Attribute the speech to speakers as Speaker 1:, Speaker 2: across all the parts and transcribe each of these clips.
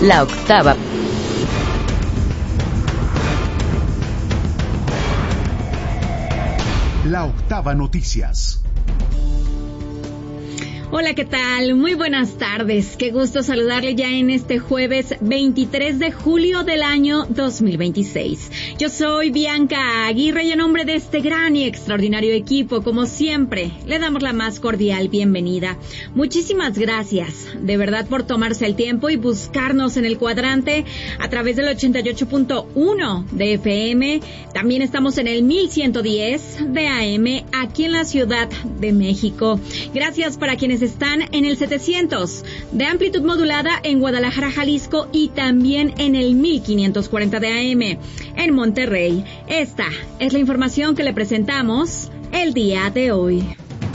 Speaker 1: La Octava.
Speaker 2: La Octava Noticias.
Speaker 3: Hola, ¿qué tal? Muy buenas tardes. Qué gusto saludarle ya en este jueves 23 de julio del año 2026. Yo soy Bianca Aguirre y en nombre de este gran y extraordinario equipo, como siempre, le damos la más cordial bienvenida. Muchísimas gracias, de verdad, por tomarse el tiempo y buscarnos en el cuadrante a través del 88.1 de FM. También estamos en el 1110 de AM aquí en la Ciudad de México. Gracias para quienes están en el 700 de amplitud modulada en Guadalajara, Jalisco, y también en el 1540 de AM en Monterrey. Esta es la información que le presentamos el día de hoy.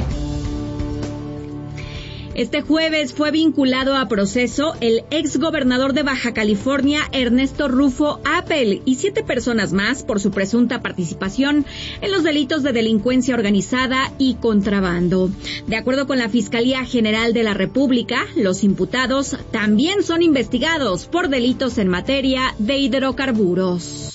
Speaker 3: Este jueves fue vinculado a proceso el exgobernador de Baja California, Ernesto Rufo Appel, y 7 personas más por su presunta participación en los delitos de delincuencia organizada y contrabando. De acuerdo con la Fiscalía General de la República, los imputados también son investigados por delitos en materia de hidrocarburos.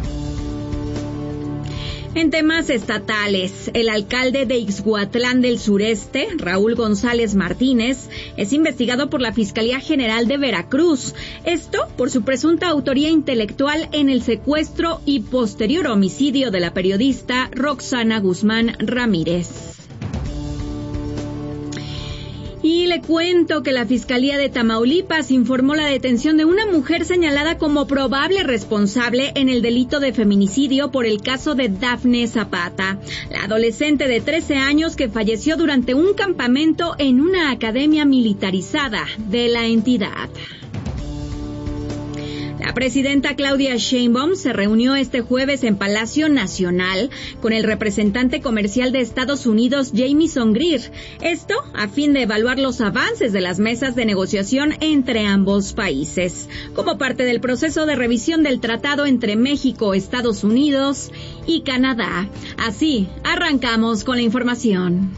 Speaker 3: En temas estatales, el alcalde de Ixhuatlán del Sureste, Raúl González Martínez, es investigado por la Fiscalía General de Veracruz. Esto por su presunta autoría intelectual en el secuestro y posterior homicidio de la periodista Roxana Guzmán Ramírez. Y le cuento que la Fiscalía de Tamaulipas informó la detención de una mujer señalada como probable responsable en el delito de feminicidio por el caso de Dafne Zapata, la adolescente de 13 años que falleció durante un campamento en una academia militarizada de la entidad. La presidenta Claudia Sheinbaum se reunió este jueves en Palacio Nacional con el representante comercial de Estados Unidos, Jamieson Greer. Esto a fin de evaluar los avances de las mesas de negociación entre ambos países, como parte del proceso de revisión del tratado entre México, Estados Unidos y Canadá. Así, arrancamos con la información.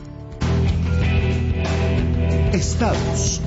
Speaker 2: Estados.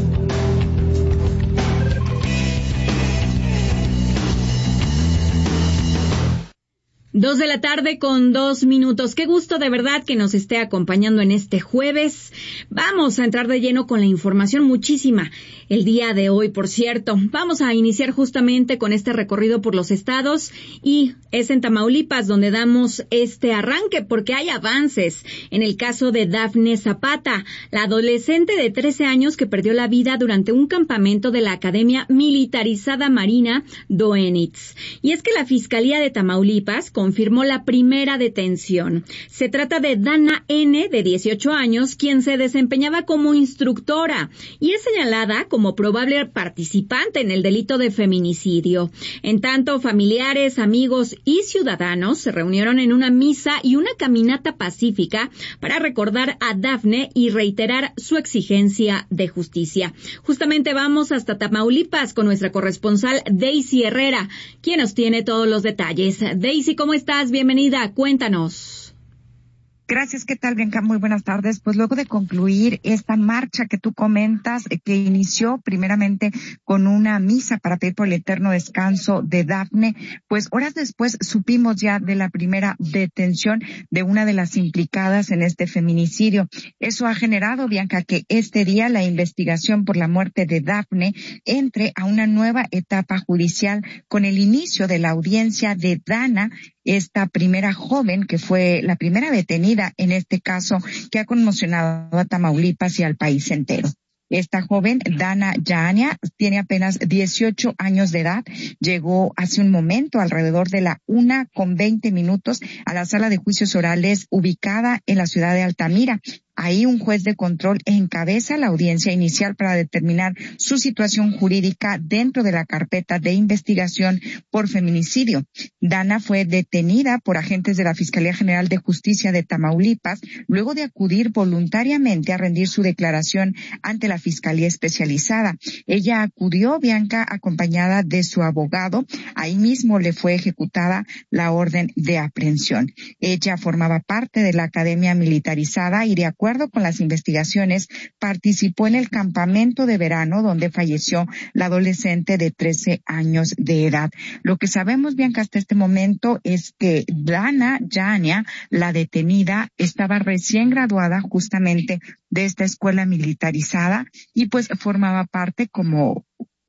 Speaker 3: 2 de la tarde con 2 minutos. Qué gusto de verdad que nos esté acompañando en este jueves. Vamos a entrar de lleno con la información, muchísima el día de hoy, por cierto. Vamos a iniciar justamente con este recorrido por los estados y es en Tamaulipas donde damos este arranque porque hay avances en el caso de Dafne Zapata, la adolescente de 13 años que perdió la vida durante un campamento de la Academia Militarizada Marina Doenitz. Y es que la Fiscalía de Tamaulipas confirmó la primera detención. Se trata de Dana N., de 18 años, quien se desempeñaba como instructora y es señalada como probable participante en el delito de feminicidio. En tanto, familiares, amigos y ciudadanos se reunieron en una misa y una caminata pacífica para recordar a Dafne y reiterar su exigencia de justicia. Justamente vamos hasta Tamaulipas con nuestra corresponsal Daisy Herrera, quien nos tiene todos los detalles. Daisy, ¿cómo estás? Bienvenida, cuéntanos.
Speaker 4: Gracias, ¿qué tal, Bianca? Muy buenas tardes. Pues luego de concluir esta marcha que tú comentas, que inició primeramente con una misa para pedir por el eterno descanso de Dafne, pues horas después supimos ya de la primera detención de una de las implicadas en este feminicidio. Eso ha generado, Bianca, que este día la investigación por la muerte de Dafne entre a una nueva etapa judicial con el inicio de la audiencia de Dana, esta primera joven que fue la primera detenida en este caso que ha conmocionado a Tamaulipas y al país entero. Esta joven, Dana Yaania, tiene apenas 18 años de edad. Llegó hace un momento, alrededor de la 1:20 a la sala de juicios orales ubicada en la ciudad de Altamira. Ahí un juez de control encabeza la audiencia inicial para determinar su situación jurídica dentro de la carpeta de investigación por feminicidio. Dana fue detenida por agentes de la Fiscalía General de Justicia de Tamaulipas luego de acudir voluntariamente a rendir su declaración ante la Fiscalía Especializada. Ella acudió, Bianca, acompañada de su abogado. Ahí mismo le fue ejecutada la orden de aprehensión. Ella formaba parte de la Academia Militarizada y de acuerdo acuerdo con las investigaciones, participó en el campamento de verano donde falleció la adolescente de 13 años de edad. Lo que sabemos, Bianca, hasta este momento es que Dana Yania, la detenida, estaba recién graduada justamente de esta escuela militarizada y pues formaba parte como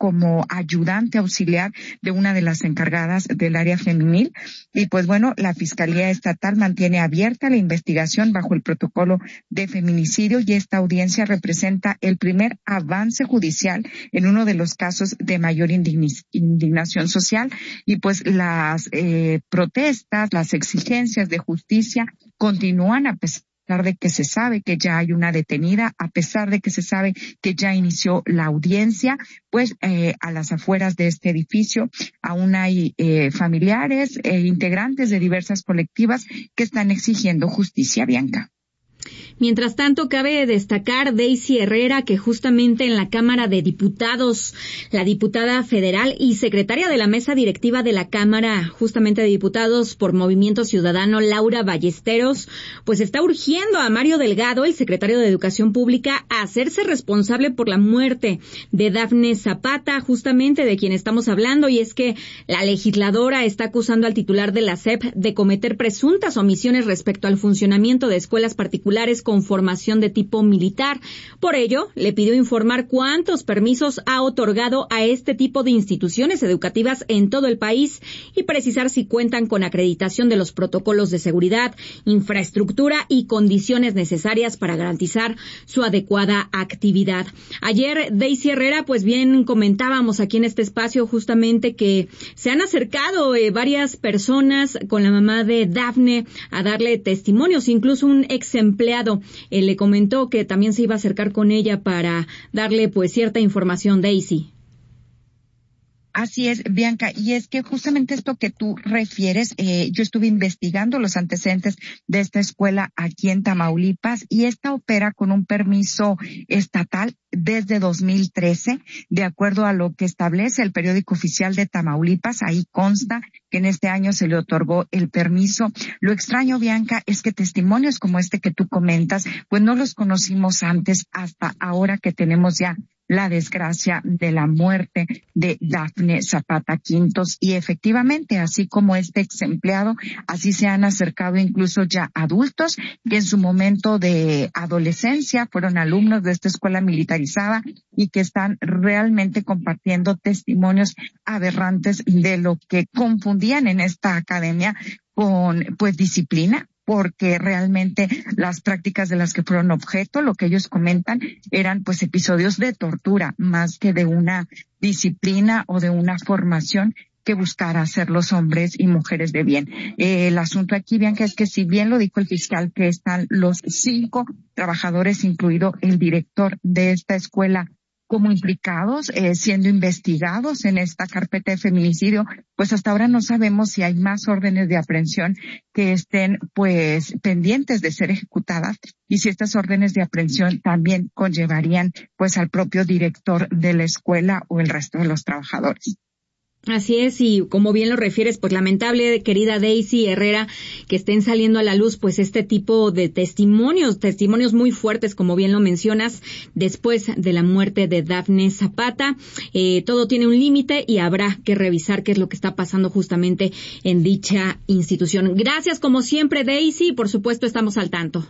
Speaker 4: ayudante auxiliar de una de las encargadas del área femenil. Y pues bueno, la Fiscalía Estatal mantiene abierta la investigación bajo el protocolo de feminicidio y esta audiencia representa el primer avance judicial en uno de los casos de mayor indignación social. Y pues las protestas, las exigencias de justicia continúan a pesar de que se sabe que ya hay una detenida, a pesar de que se sabe que ya inició la audiencia, pues a las afueras de este edificio aún hay familiares e integrantes de diversas colectivas que están exigiendo justicia, Bianca.
Speaker 3: Mientras tanto, cabe destacar, Daisy Herrera, que justamente en la Cámara de Diputados, la diputada federal y secretaria de la mesa directiva de la Cámara, justamente de Diputados por Movimiento Ciudadano, Laura Ballesteros, pues está urgiendo a Mario Delgado, el secretario de Educación Pública, a hacerse responsable por la muerte de Dafne Zapata, justamente de quien estamos hablando, y es que la legisladora está acusando al titular de la SEP de cometer presuntas omisiones respecto al funcionamiento de escuelas particulares con formación de tipo militar. Por ello, le pidió informar cuántos permisos ha otorgado a este tipo de instituciones educativas en todo el país y precisar si cuentan con acreditación de los protocolos de seguridad, infraestructura y condiciones necesarias para garantizar su adecuada actividad. Ayer, Daisy Herrera, pues bien comentábamos aquí en este espacio justamente que se han acercado varias personas con la mamá de Dafne a darle testimonios, incluso un ex empleado le comentó que también se iba a acercar con ella para darle pues cierta información, Daisy.
Speaker 4: Así es, Bianca, y es que justamente esto que tú refieres, yo estuve investigando los antecedentes de esta escuela aquí en Tamaulipas y esta opera con un permiso estatal desde 2013, de acuerdo a lo que establece el periódico oficial de Tamaulipas. Ahí consta que en este año se le otorgó el permiso. Lo extraño, Bianca, es que testimonios como este que tú comentas, pues no los conocimos antes hasta ahora que tenemos ya la desgracia de la muerte de Dafne Zapata Quintos. Y efectivamente, así como este ex empleado, así se han acercado incluso ya adultos que en su momento de adolescencia fueron alumnos de esta escuela militarizada y que están realmente compartiendo testimonios aberrantes de lo que confundían en esta academia con, pues, disciplina, porque realmente las prácticas de las que fueron objeto, lo que ellos comentan, eran pues episodios de tortura, más que de una disciplina o de una formación que buscara hacer los hombres y mujeres de bien. El asunto aquí, Bianca, es que si bien lo dijo el fiscal que están los 5 trabajadores, incluido el director de esta escuela, como implicados, siendo investigados en esta carpeta de feminicidio, pues hasta ahora no sabemos si hay más órdenes de aprehensión que estén pues pendientes de ser ejecutadas y si estas órdenes de aprehensión también conllevarían pues al propio director de la escuela o el resto de los trabajadores.
Speaker 3: Así es, y como bien lo refieres, pues lamentable, querida Daisy Herrera, que estén saliendo a la luz pues este tipo de testimonios muy fuertes, como bien lo mencionas, después de la muerte de Dafne Zapata. Todo tiene un límite y habrá que revisar qué es lo que está pasando justamente en dicha institución. Gracias como siempre, Daisy, y por supuesto estamos al tanto.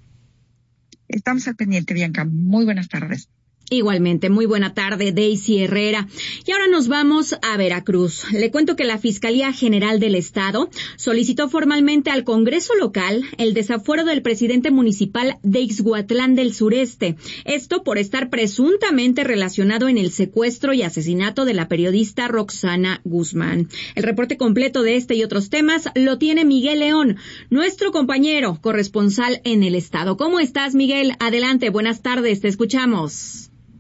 Speaker 4: Estamos al pendiente, Bianca. Muy buenas tardes.
Speaker 3: Igualmente, muy buena tarde, Daisy Herrera. Y ahora nos vamos a Veracruz. Le cuento que la Fiscalía General del Estado solicitó formalmente al Congreso local el desafuero del presidente municipal de Ixhuatlán del Sureste. Esto por estar presuntamente relacionado en el secuestro y asesinato de la periodista Roxana Guzmán. El reporte completo de este y otros temas lo tiene Miguel León, nuestro compañero corresponsal en el Estado. ¿Cómo estás, Miguel? Adelante, buenas tardes, te escuchamos.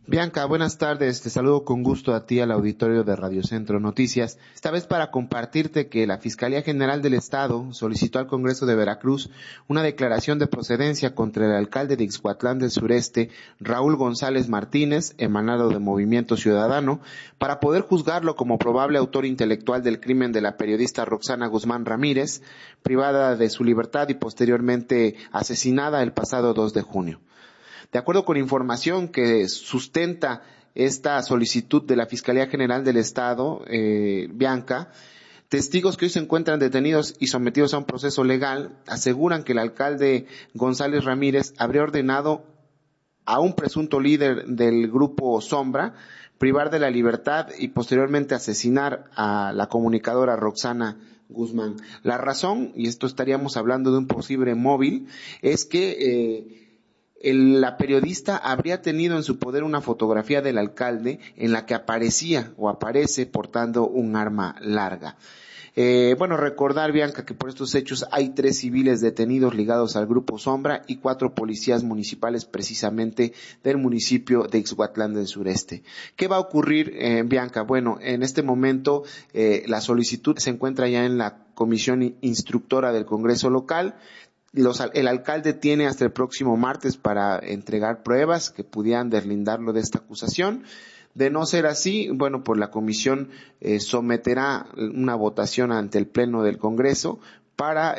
Speaker 1: Bianca, buenas tardes. Te saludo con gusto a ti al auditorio de Radio Centro Noticias. Esta vez para compartirte que la Fiscalía General del Estado solicitó al Congreso de Veracruz una declaración de procedencia contra el alcalde de Ixhuatlán del Sureste, Raúl González Martínez, emanado de Movimiento Ciudadano, para poder juzgarlo como probable autor intelectual del crimen de la periodista Roxana Guzmán Ramírez, privada de su libertad y posteriormente asesinada el pasado 2 de junio. De acuerdo con información que sustenta esta solicitud de la Fiscalía General del Estado, Bianca, testigos que hoy se encuentran detenidos y sometidos a un proceso legal aseguran que el alcalde González Ramírez habría ordenado a un presunto líder del grupo Sombra privar de la libertad y posteriormente asesinar a la comunicadora Roxana Guzmán. La razón, y esto estaríamos hablando de un posible móvil, es que la periodista habría tenido en su poder una fotografía del alcalde en la que aparecía o aparece portando un arma larga. Recordar, Bianca, que por estos hechos hay 3 civiles detenidos ligados al Grupo Sombra y 4 policías municipales precisamente del municipio de Ixhuatlán del Sureste. ¿Qué va a ocurrir, Bianca? Bueno, en este momento la solicitud se encuentra ya en la comisión instructora del Congreso local. El alcalde tiene hasta el próximo martes para entregar pruebas que pudieran deslindarlo de esta acusación. De no ser así, pues la comisión someterá una votación ante el Pleno del Congreso para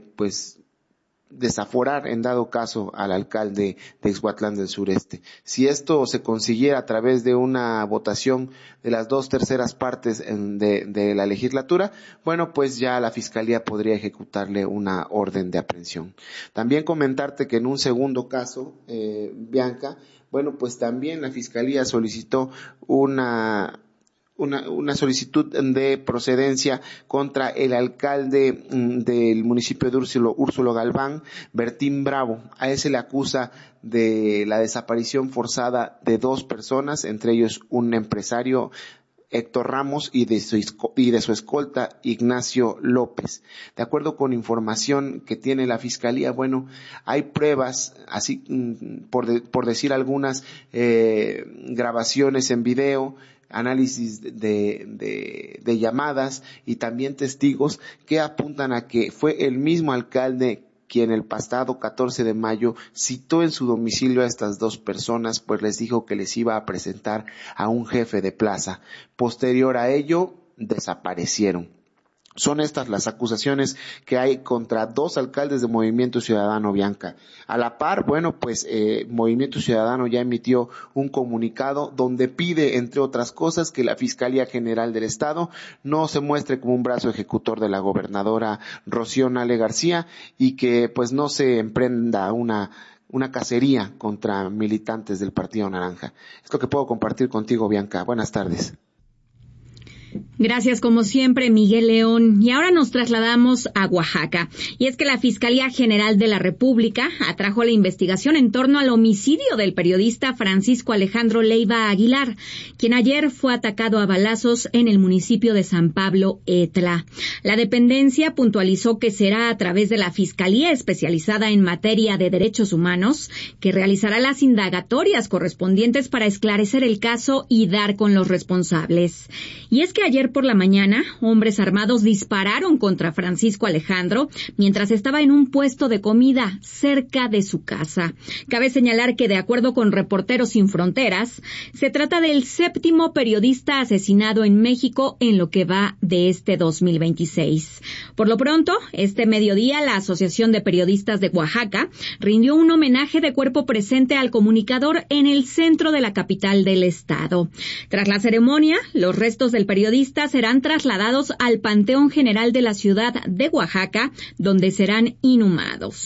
Speaker 1: desaforar en dado caso al alcalde de Ixhuatlán del Sureste. Si esto se consiguiera a través de una votación de las 2/3 partes de la legislatura, pues ya la Fiscalía podría ejecutarle una orden de aprehensión. También comentarte que en un segundo caso, Bianca, también la Fiscalía solicitó una solicitud de procedencia contra el alcalde del municipio de Úrsulo Galván, Bertín Bravo. A ese le acusa de la desaparición forzada de 2 personas, entre ellos un empresario, Héctor Ramos, y de su escolta, Ignacio López. De acuerdo con información que tiene la Fiscalía, hay pruebas, así por decir algunas, grabaciones en video, análisis de llamadas y también testigos que apuntan a que fue el mismo alcalde quien el pasado 14 de mayo citó en su domicilio a estas 2 personas, pues les dijo que les iba a presentar a un jefe de plaza. Posterior a ello, desaparecieron. Son estas las acusaciones que hay contra 2 alcaldes de Movimiento Ciudadano, Bianca. A la par, Movimiento Ciudadano ya emitió un comunicado donde pide, entre otras cosas, que la Fiscalía General del Estado no se muestre como un brazo ejecutor de la gobernadora Rocío Nale García y que no se emprenda una cacería contra militantes del Partido Naranja. Es lo que puedo compartir contigo, Bianca. Buenas tardes.
Speaker 3: Gracias, como siempre, Miguel León. Y ahora nos trasladamos a Oaxaca. Y es que la Fiscalía General de la República atrajo la investigación en torno al homicidio del periodista Francisco Alejandro Leiva Aguilar, quien ayer fue atacado a balazos en el municipio de San Pablo Etla. La dependencia puntualizó que será a través de la Fiscalía especializada en materia de derechos humanos que realizará las indagatorias correspondientes para esclarecer el caso y dar con los responsables. Y es que ayer por la mañana, hombres armados dispararon contra Francisco Alejandro mientras estaba en un puesto de comida cerca de su casa. Cabe señalar que, de acuerdo con Reporteros Sin Fronteras, se trata del 7º periodista asesinado en México en lo que va de este 2026. Por lo pronto, este mediodía, la Asociación de Periodistas de Oaxaca rindió un homenaje de cuerpo presente al comunicador en el centro de la capital del estado. Tras la ceremonia, los restos del periodista serán trasladados al Panteón General de la ciudad de Oaxaca, donde serán inhumados.